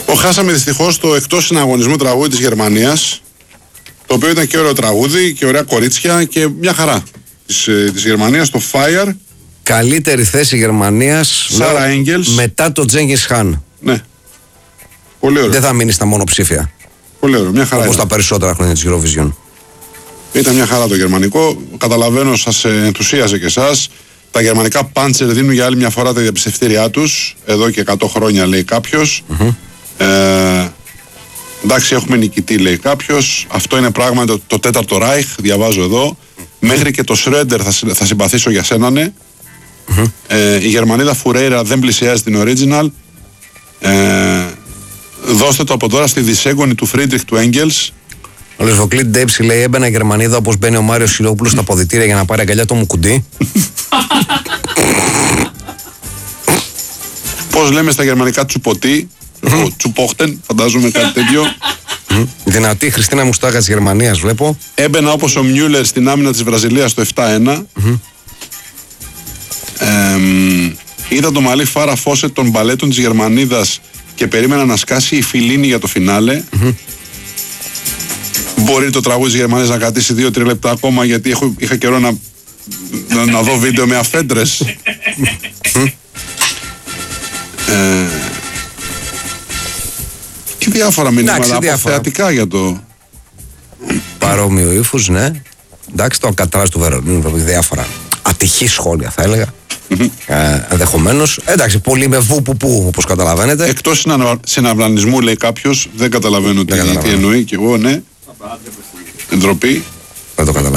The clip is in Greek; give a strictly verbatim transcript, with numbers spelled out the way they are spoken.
Ο, χάσαμε δυστυχώς το εκτός συναγωνισμού τραγούδι της Γερμανίας, το οποίο ήταν και ωραίο τραγούδι και ωραία κορίτσια και μια χαρά της, της Γερμανίας, το Fire. Καλύτερη θέση Γερμανίας Σάρα Έγγελς μετά το Τζέγκις Χάν. Ναι. Πολύ ωραίο. Δεν θα μείνει στα μονοψήφια. Πολύ ωραίο, μια χαρά. Όπως τα περισσότερα χρόνια της Eurovision. Ήταν μια χαρά το γερμανικό. Καταλαβαίνω, σας ενθουσίαζε και εσάς. Τα γερμανικά πάντσερ δίνουν για άλλη μια φορά τα διαπιστευτήριά τους. Εδώ και εκατό χρόνια, λέει κάποιος. Mm-hmm. Ε, εντάξει, έχουμε νικητή, λέει κάποιος. Αυτό είναι πράγματι το, το τέταρτο Ράιχ. Διαβάζω εδώ. Mm-hmm. Μέχρι και το Σρέντερ θα, θα συμπαθήσω για σένα, ναι. Mm-hmm. Ε, η Γερμανίδα Φουρέιρα δεν πλησιάζει την original. Ε, δώστε το από τώρα στη δυσέγγονη του Φρίντριχ του Έγγελς. Ο Λεσβοκλίτ Ντέιψη λέει: έμπαινα η Γερμανίδα όπως μπαίνει ο Μάριος Σιλόπουλος στα ποδητήρια για να πάρει αγκαλιά το μουκουντί. Πώς λέμε στα γερμανικά τσουποτί, τσουπόχτεν, φαντάζομαι κάτι τέτοιο. Δυνατή η Χριστίνα Μουστάκα της Γερμανίας, βλέπω. Έμπαινα όπως ο Μιούλερ στην άμυνα της Βραζιλίας το επτά ένα. Ε, είδα το μαλλί Φάρα Φόσετ των μπαλέτων της Γερμανίδας και περίμενα να σκάσει η Φιλίνη για το φινάλε. Μπορεί το τραγούδι της Γερμανίας να κρατήσει δύο τρία λεπτά ακόμα, γιατί έχω, είχα καιρό να, να, να δω βίντεο με αφέντρες. ε, και διάφορα μηνύματα αποθεατικά για το... Παρόμοιο ύφους, ναι. Εντάξει, το Αλκατράζ του Βερολίνου, διάφορα ατυχή σχόλια θα έλεγα. ε, ενδεχομένως. Εντάξει, πολύ με βου που που, όπως καταλαβαίνετε. Εκτός συναυλανισμού, λέει κάποιος, δεν καταλαβαίνω τι, τι εννοεί, και εγώ, ναι. Εντροπή. Δεν το καταλαβαίνω.